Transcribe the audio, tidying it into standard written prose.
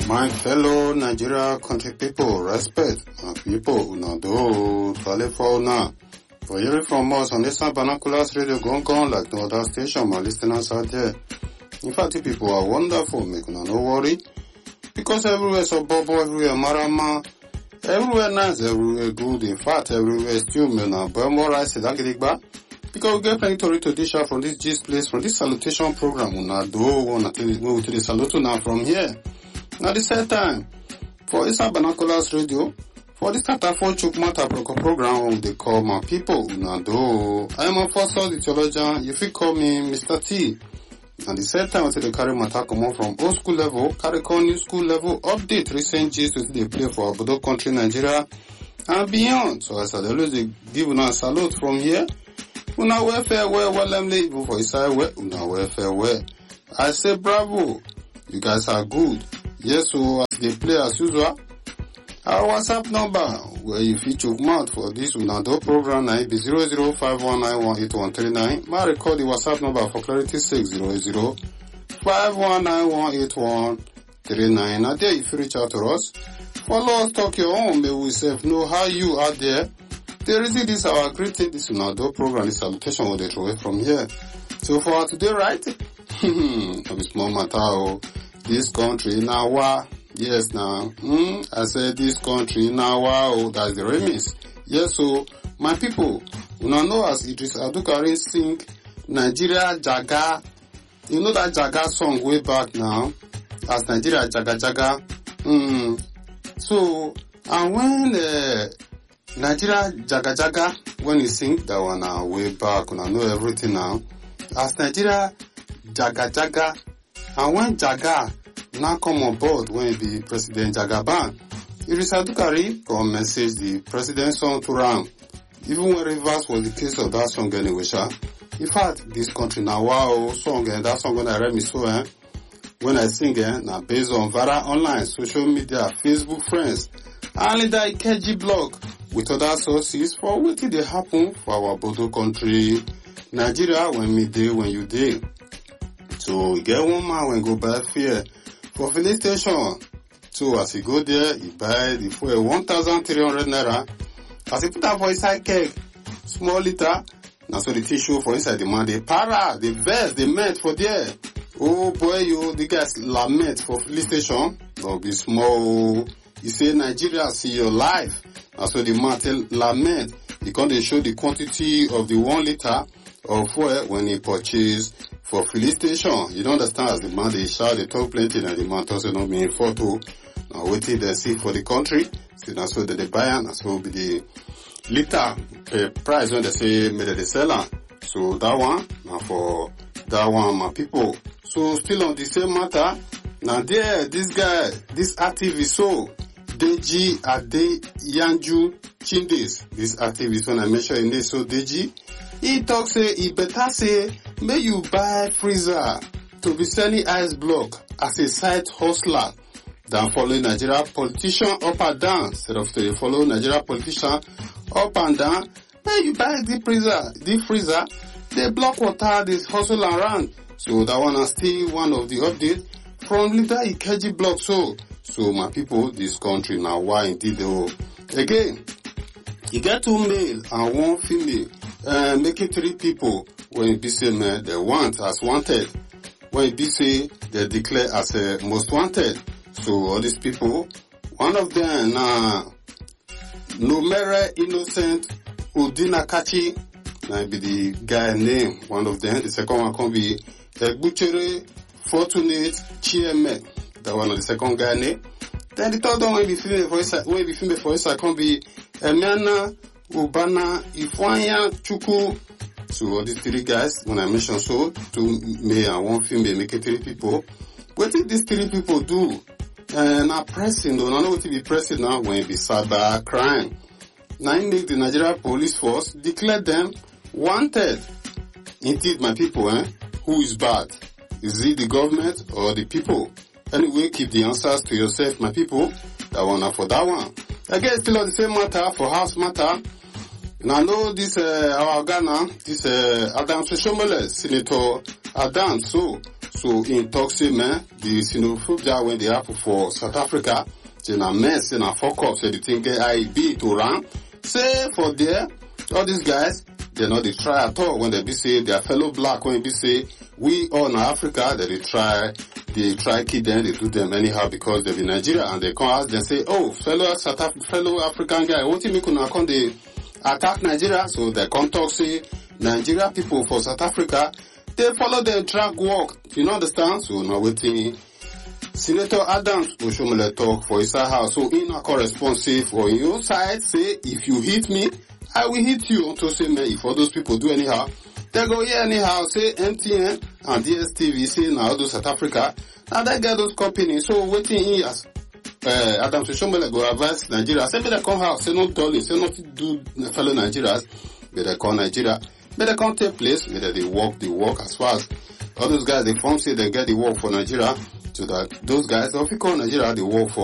My fellow Nigeria country people, respect my people, una do, tale for una. For hearing from us on Eastern Binoculars Radio Gong like no other station, my listeners out there. In fact, the people are wonderful, make una no worry. Because everywhere so bobo, everywhere marama, everywhere nice, everywhere good. In fact, everywhere still, me na boy more rice, that because we get plenty to dish out from this gist place, from this salutation program, una do, una to the salute now from here. Now the same time, for Eastern Binoculars Radio, for this Tatafon Chukmata program, they call my people, una do. I am a first the theologian, you feel call me Mr. T. And the same time, until they carry matter come on from old school level, carry on new school level, update recent gist with they play for Obodo country, Nigeria, and beyond. So as I always give una salute from here. Una welfare well even for inside where una welfare well. I say bravo, you guys are good. Yes, so as they play as usual. Our WhatsApp number where you feature mouth for this Unado program na be 0051918139. My record the WhatsApp number for clarity 60051918139. Now there if you reach out to us, follow us, talk your own, may we self know how you are there. There is this our greeting, this Unado program, this salutation will they throw away from here. So for today, right? Of small matter, this country now, yes now, I said this country now, wow, that's the remix. Yes, so my people, you know as Idris Abdulkarim sing Nigeria Jaga, you know that Jaga song way back now, as Nigeria Jaga Jaga. So, and when Nigeria Jaga Jaga, when you sing that one way back, and I know everything now. As Nigeria Jaga Jaga, and when Jaga now come on board, when it be President Jagaban, Idris Abdulkarim come message the president's son to Ram. Even when reverse was the case of that song anyway, sha. In fact, this country now, wow, song, and that song when I read me so, when I sing, now based on Vara online, social media, Facebook friends, and the Ikeji blog, with other sources for what did they happen for our Bodo country, Nigeria, when me day, when you day. So, you get one man when go buy fear for filling station. So, as he go there, he buy the fuel 1,300 naira. As he put that for inside keg, small liter, now so the tissue for inside the man, they para, the vest, they met for there. Oh boy, you, the guys lament for filling station. No be small. He say, Nigeria, see your life. And so the man tell lament, he can't show the quantity of the 1 liter of fuel when he purchased for filling station. You don't understand, as the man they shout, they talk plenty, and the man doesn't know me in photo. Now waiting they see for the country. See now so that they buy and so be the liter per price when they say made the seller. So that one, now for that one, my people. So still on the same matter. Now there, this guy, this activist, so Deji Adeyanju Chindes, this activist when I mention in this, so Deji, he talks say he better say may you buy freezer to be selling ice block as a side hustler than following Nigeria politician up and down. Instead of to follow Nigeria politician up and down, may you buy the freezer, they block water, they hustle around. So that one is still one of the updates from Leader Ikeji block. So my people, this country now, why indeed again, you get 2 male and 1 female, making 3 people when it be say man, they want as wanted. When it be say they declare as most wanted. So all these people, one of them Nomere Innocent Udinakachi, might be the guy name, one of them. The second one can be Butchere Fortunate Chieme. That one of the second guy name. Then the third one will be female for his side can be Emiana Ubana Ifwanya Chuku. So all these 3 guys, when I mention so, 2 male and 1 female, make it 3 people. What did these 3 people do? Now pressing, though, I know what to be pressing now when it be cyber crime. Now it make the Nigeria police force declare them wanted. Indeed, my people, who is bad? Is it the government or the people? Anyway, keep the answers to yourself, my people. That one for that one. Again, still on the same matter, for house matter. And I know this, our Ghana, this, Adam Soshomole, Senator Adam, so, So in talk say, man, the xenophobia when they happen for South Africa, say na mess, say na fuck up, say the thing get IEB to run. Say for there, all these guys, they not they try at all when they be say their fellow black, when they be say we all in Africa, that they try kill them, they do them anyhow because they be Nigeria, and they come ask them say, oh, fellow African guy, what you mean kuna come they attack Nigeria? So they come talk say Nigeria people for South Africa, they follow their drag walk. You understand? So now waiting. Senator Adams Oshomole talk for his house. So in a corresponsive for your side, say if you hit me, I will hit you. To say man, if all those people do anyhow, they go here anyhow. Say MTN and DSTV say now do South Africa. Now they get those companies. So waiting years. Adams Oshomole go advise Nigeria. Say me they come house. Say no dolly. Say not do fellow Nigerians. But they call Nigeria. But they can't take place. But they work as far as all those guys. They form say they get the work for Nigeria. So that those guys, if you call Nigeria, they work for